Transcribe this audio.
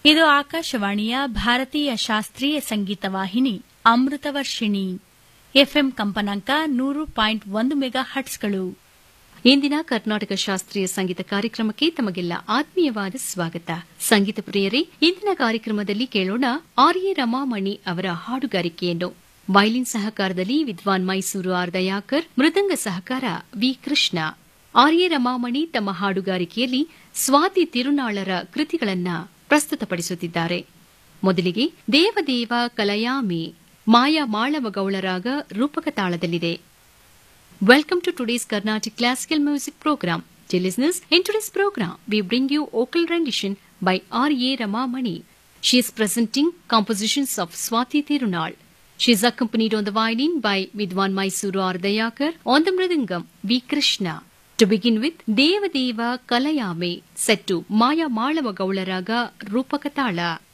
ಇದು ಆಕಾಶವಾಣಿಯ ಭಾರತೀಯ ಶಾಸ್ತ್ರೀಯ ಸಂಗೀತ ವಾಹಿನಿ ಅಮೃತವರ್ಷಿಣಿ ಎಫ್ಎಂ ಕಂಪನಾಂಕ 100.1 ಮೆಗಾ ಹರ್ಟ್ಸ್ಗಳು. ಇಂದಿನ ಕರ್ನಾಟಕ ಶಾಸ್ತ್ರೀಯ ಸಂಗೀತ ಕಾರ್ಯಕ್ರಮಕ್ಕೆ ತಮಗೆಲ್ಲ ಆತ್ಮೀಯವಾದ ಸ್ವಾಗತ. ಸಂಗೀತ ಪ್ರಿಯರೇ, ಇಂದಿನ ಕಾರ್ಯಕ್ರಮದಲ್ಲಿ ಕೇಳೋಣ ಆರ್ಎ ರಮಾಮಣಿ ಅವರ ಹಾಡುಗಾರಿಕೆಯನ್ನು. ವೈಲಿನ್ ಸಹಕಾರದಲ್ಲಿ ವಿದ್ವಾನ್ ಮೈಸೂರು ಆರ್ ದಯಾಕರ್, ಮೃದಂಗ ಸಹಕಾರ ವಿ ಕೃಷ್ಣ. ಆರ್ಎ ರಮಾಮಣಿ ತಮ್ಮ ಹಾಡುಗಾರಿಕೆಯಲ್ಲಿ ಸ್ವಾತಿ ತಿರುನಾಳರ ಕೃತಿಗಳನ್ನ ಪ್ರಸ್ತುತಪಡಿಸುತ್ತಿದ್ದಾರೆ. ಮೊದಲಿಗೆ ದೇವದೇವ ಕಲಯಾಮಿ ಮಾಯಾ ಮಾಳವ ಗೌಳರಾಗ ರೂಪಕ ತಾಳದಲ್ಲಿದೆ. Welcome to today's Carnatic Classical Music Program. Dear listeners, in today's program, we bring you vocal rendition by R.A. Ramamani. She is presenting compositions of Swati Tirunal. She is accompanied on the violin by Vidwan Mysuru R. Dayakar, on the mridangam V. Krishna. To begin with, Deva Deva Kalayame, set to Maya Malava Gaularaga Rupakatala.